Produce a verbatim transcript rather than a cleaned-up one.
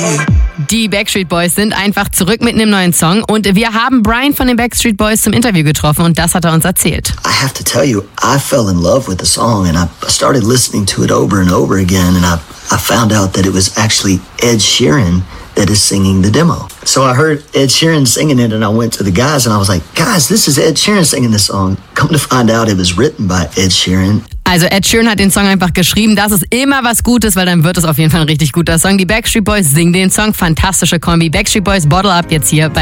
Die Backstreet Boys sind einfach zurück mit einem neuen Song und wir haben Brian von den Backstreet Boys zum Interview getroffen und das hat er uns erzählt. I have to tell you, I fell in love with the song and I started listening to it over and over again and I, I found out that it was actually Ed Sheeran that is singing the demo. So I heard Ed Sheeran singing it and I went to the guys and I was like, guys, this is Ed Sheeran singing this song. Come to find out it was written by Ed Sheeran. Also Ed Sheeran hat den Song einfach geschrieben. Das ist immer was Gutes, weil dann wird es auf jeden Fall ein richtig guter Song. Die Backstreet Boys singen den Song. Fantastische Kombi. Backstreet Boys Bottle Up jetzt hier bei